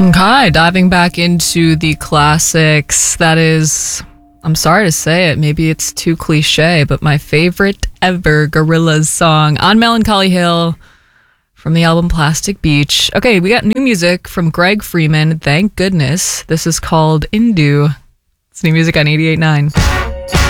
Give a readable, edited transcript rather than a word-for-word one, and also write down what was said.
Okay, diving back into the classics. That is, I'm sorry to say it, maybe it's too cliche, but my favorite ever Gorillaz song, On Melancholy Hill, from the album Plastic Beach. Okay, we got new music from Greg Freeman, thank goodness. This is called Indu. It's new music on 88.9.